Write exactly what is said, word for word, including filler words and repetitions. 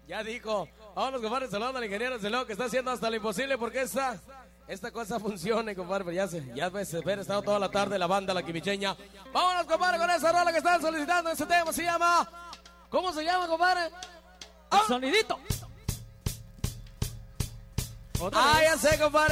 Ya dijo. Vámonos, compadre, saludando al ingeniero Celeo, que está haciendo hasta lo imposible porque esta, esta cosa funcione, compadre. Ya se, ya ves, ver, estado toda la tarde la banda La Quivicheña. Vámonos, compadre, con esa rola que están solicitando. Ese tema se llama... ¿Cómo se llama, compadre? ¡Ah! Sonidito. Ah, ya sé, compadre.